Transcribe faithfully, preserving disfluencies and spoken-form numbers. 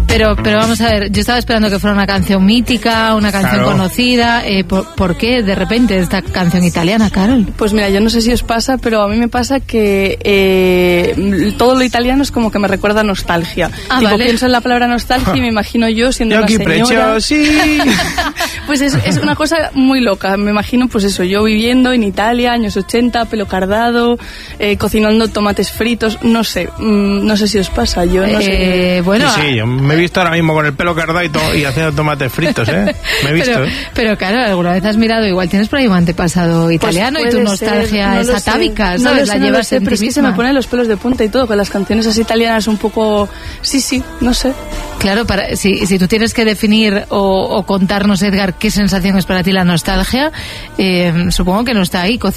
Pero, pero vamos a ver, yo estaba esperando que fuera una canción mítica, una canción Claro. conocida. Eh, ¿por, ¿Por qué de repente esta canción italiana, Carol? Pues mira, yo no sé si os pasa, pero a mí me pasa que eh, todo lo italiano es como que me recuerda a nostalgia. Ah, Tipo, vale. pienso en la palabra nostalgia y me imagino yo siendo Yo una aquí señora. sí. Pues es, es una cosa muy loca. Me imagino, pues eso, yo viviendo en Italia, años ochenta, pelo cardado, eh, cocinando tomates fritos, no sé, mmm, no sé si os pasa, yo no sé. Eh, bueno, sí, sí, yo me he visto ahora mismo con el pelo cardado y, to- y haciendo tomates fritos, ¿eh? Me he visto, pero, ¿eh? pero claro, alguna vez has mirado, igual tienes por ahí un antepasado italiano y tu Pues puede nostalgia ser, no es lo sé. atávica, No ¿sabes? lo La sé, no lo llevas sé, en pero ti es que se misma. me ponen los pelos de punta y todo, con las canciones así italianas un poco... Sí, sí, no sé. Claro, para, si, si tú tienes que definir o, o contarnos, Edgar, qué sensación es para ti la nostalgia, eh, supongo que no está ahí.